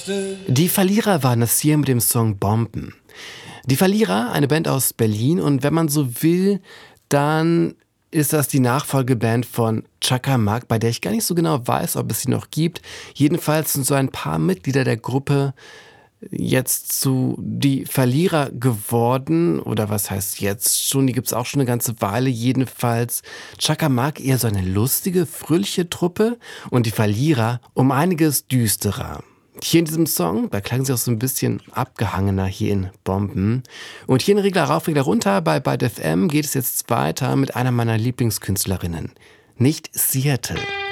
Die Verlierer waren das hier mit dem Song Bomben. Die Verlierer, eine Band aus Berlin, und wenn man so will, dann ist das die Nachfolgeband von Chaka Mak, bei der ich gar nicht so genau weiß, ob es sie noch gibt. Jedenfalls sind so ein paar Mitglieder der Gruppe jetzt zu die Verlierer geworden. Oder was heißt jetzt schon? Die gibt es auch schon eine ganze Weile. Jedenfalls Chaka Mak eher so eine lustige, fröhliche Truppe und die Verlierer um einiges düsterer. Hier in diesem Song, da klang sie auch so ein bisschen abgehangener hier in Bomben. Und hier in Regler rauf, Regler runter bei Byte FM geht es jetzt weiter mit einer meiner Lieblingskünstlerinnen. Nicht Seattle.